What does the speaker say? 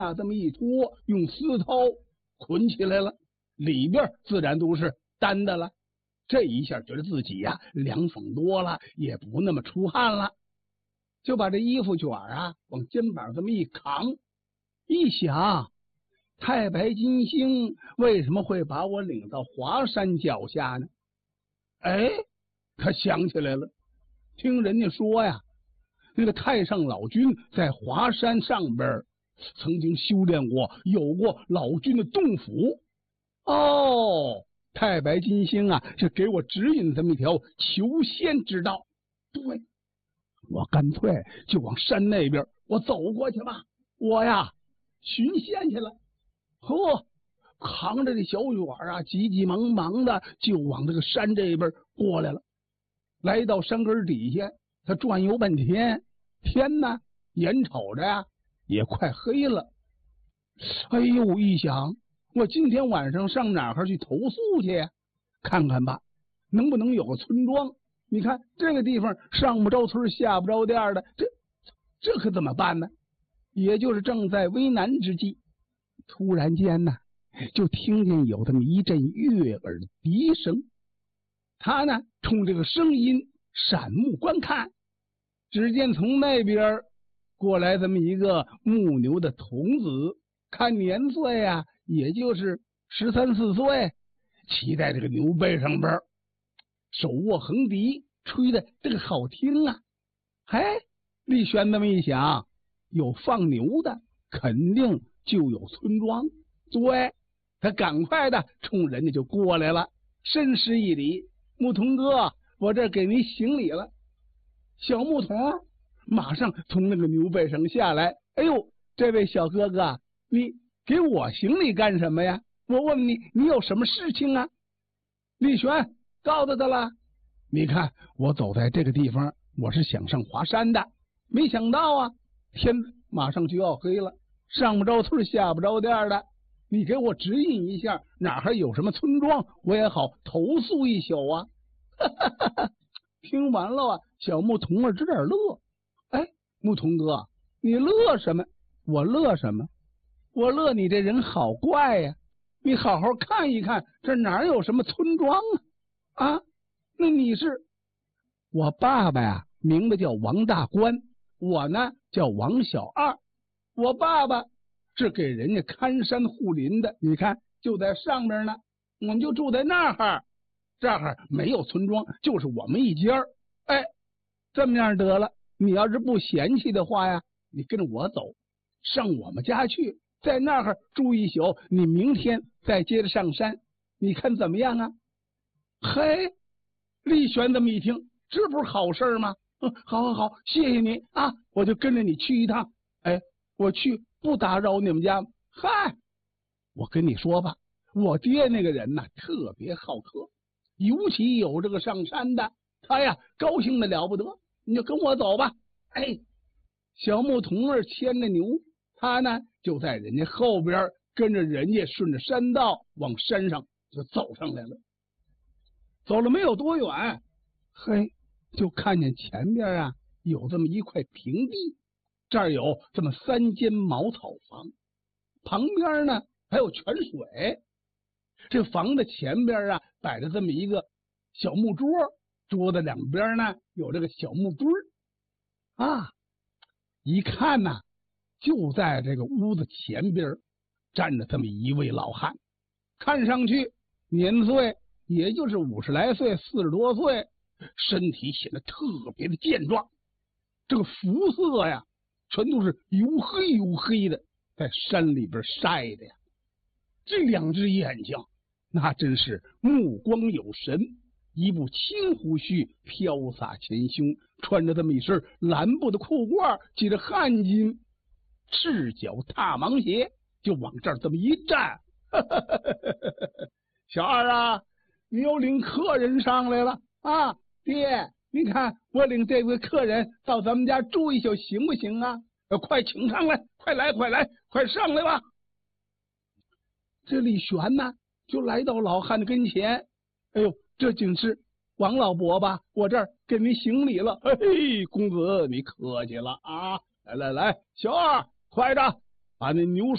这么一拖，用丝绦捆起来了，里边自然都是单的了。这一下觉得自己呀凉爽多了，也不那么出汗了，就把这衣服卷往肩膀这么一扛，一想，太白金星为什么会把我领到华山脚下呢？他想起来了，听人家说呀，那个太上老君在华山上边曾经修炼过，有过老君的洞府。太白金星是给我指引这么一条求仙之道。对，我干脆就往山那边我走过去吧，我寻仙去了。扛着这小卷急急忙忙的就往这个山这边过来了。来到山根底下，他转悠半天，天呢眼瞅着也快黑了。一想，我今天晚上上哪儿去投宿去呀？看看吧，能不能有个村庄？你看这个地方上不着村下不着店的，这可怎么办呢？也就是正在为难之际，突然间就听见有这么一阵悦耳的笛声。他冲这个声音闪目观看，只见从那边过来这么一个牧牛的童子，看年岁也就是13、14岁，骑在这个牛背上边，手握横笛，吹的这个好听啊。李玄这么一想，有放牛的，肯定就有村庄。对，他赶快的冲人家就过来了，深施一礼：牧童哥，我这给您行礼了。小牧童马上从那个牛背上下来，这位小哥哥，你给我行礼干什么呀？我问你，你有什么事情啊？李玄告诉他了，你看我走在这个地方，我是想上华山的，没想到天马上就要黑了，上不着村下不着店的，你给我指引一下哪还有什么村庄，我也好投宿一宿啊。听完了小牧童儿直点乐。牧童哥，你乐什么？我乐什么？我乐你这人好怪呀！你好好看一看，这哪有什么村庄那你是？我爸爸名字叫王大官，我呢叫王小二。我爸爸是给人家看山护林的，你看就在上面呢，我们就住在那儿。这儿没有村庄，就是我们一家。这么样得了，你要是不嫌弃的话你跟着我走，上我们家去，在那儿住一宿，你明天再接着上山，你看怎么样啊？李玄这么一听，这不是好事吗？好，谢谢你我就跟着你去一趟。我去不打扰你们家。我跟你说吧，我爹那个人特别好客，尤其有这个上山的，他高兴的了不得。你就跟我走吧。小牧童儿牵着牛，他呢就在人家后边跟着人家顺着山道往山上就走上来了。走了没有多远，就看见前边有这么一块平地，这儿有这么3间茅草房，旁边呢还有泉水。这房子前边摆着这么一个小木桌，桌子两边呢有这个小木墩儿一看就在这个屋子前边站着这么一位老汉，看上去年岁也就是50来岁，40多岁，身体显得特别的健壮，这个肤色全都是黝黑的，在山里边晒的这2只眼睛那真是目光有神，一部青胡须飘洒前胸，穿着这么一身蓝布的裤褂，系着汗巾，赤脚踏芒鞋，就往这儿这么一站。小二你又领客人上来了爹，你看我领这位客人到咱们家住一宿行不行啊？快请上来，快来，快上来吧。这李玄就来到老汉的跟前，这竟是王老伯吧？我这儿给您行礼了。公子你客气了来，小二，快着把那牛